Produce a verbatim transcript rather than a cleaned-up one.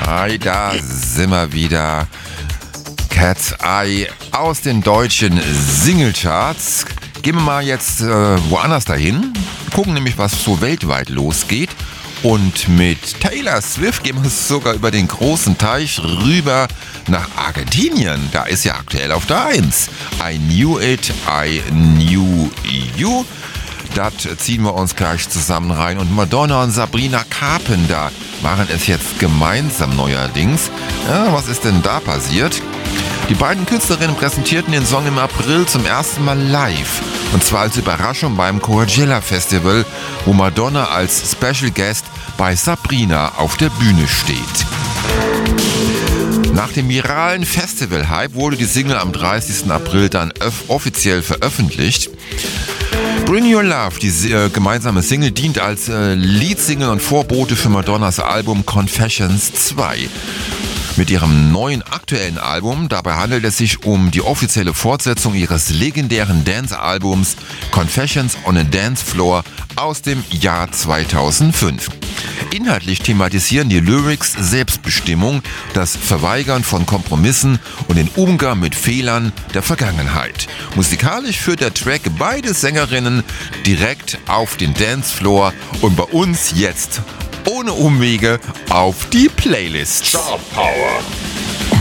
Hi, da sind wir wieder. Cat's Eye aus den deutschen Singlecharts. Gehen wir mal jetzt äh, woanders dahin. Gucken nämlich, was so weltweit losgeht. Und mit Taylor Swift gehen wir sogar über den großen Teich rüber nach Argentinien. Da ist ja aktuell auf der eins. I knew it, I knew you. Das ziehen wir uns gleich zusammen rein. Und Madonna und Sabrina Carpenter waren es jetzt gemeinsam neuerdings. Ja, was ist denn da passiert? Die beiden Künstlerinnen präsentierten den Song im April zum ersten Mal live. Und zwar als Überraschung beim Coachella Festival, wo Madonna als Special Guest bei Sabrina auf der Bühne steht. Nach dem viralen Festival-Hype wurde die Single am dreißigsten April dann öff- offiziell veröffentlicht. Bring Your Love, die äh, gemeinsame Single, dient als äh, Leadsingle und Vorbote für Madonnas Album Confessions zwei. Mit ihrem neuen aktuellen Album, dabei handelt es sich um die offizielle Fortsetzung ihres legendären Dance-Albums Confessions on a Dance Floor aus dem Jahr zweitausendfünf. Inhaltlich thematisieren die Lyrics Selbstbestimmung, das Verweigern von Kompromissen und den Umgang mit Fehlern der Vergangenheit. Musikalisch führt der Track beide Sängerinnen direkt auf den Dancefloor und bei uns jetzt ohne Umwege auf die Playlist. Star Power.